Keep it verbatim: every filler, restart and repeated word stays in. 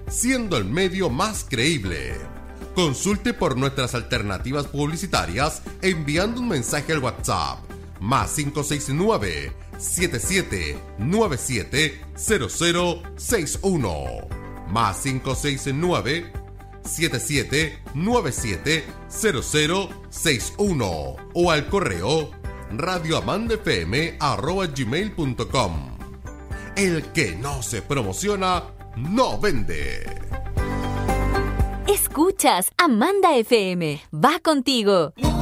siendo el medio más creíble. Consulte por nuestras alternativas publicitarias enviando un mensaje al WhatsApp más cinco seis nueve, siete siete nueve siete, cero cero seis uno más cinco seis nueve, siete siete nueve siete, cero cero seis uno o al correo radioamandefm arroba gmail punto com. El que no se promociona no vende. Escuchas Amanda F M. Va contigo.